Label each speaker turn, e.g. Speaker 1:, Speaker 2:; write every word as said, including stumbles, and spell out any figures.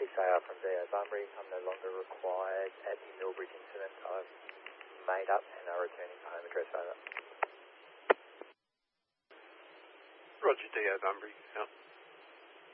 Speaker 1: six A R from D O Bunbury. I'm no longer required at the Millbridge incident. I've made up and are returning to home address. Over.
Speaker 2: Roger, D O Bunbury. Out.